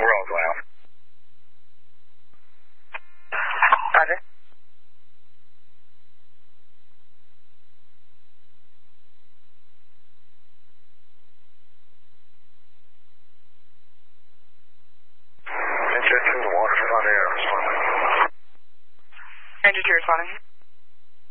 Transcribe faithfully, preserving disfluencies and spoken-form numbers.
World, wow. Roger. Injecting the water, hot air, responding. Ranger two responding.